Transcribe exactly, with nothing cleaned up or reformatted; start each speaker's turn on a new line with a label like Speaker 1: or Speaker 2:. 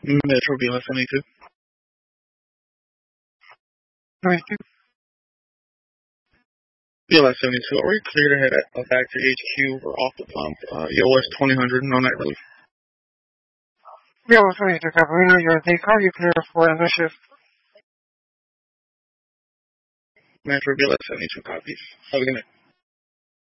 Speaker 1: Metro B L S seventy-two.
Speaker 2: seventy-two.
Speaker 1: B L S seventy-two, are we clear to head uh, back to H Q or off the pump? Uh, E O S twenty hundred, no night relief.
Speaker 2: B L S seventy-two, Caparino, you're in day car, you clear for another shift.
Speaker 1: Metro B L S seventy-two copies. Have a good night.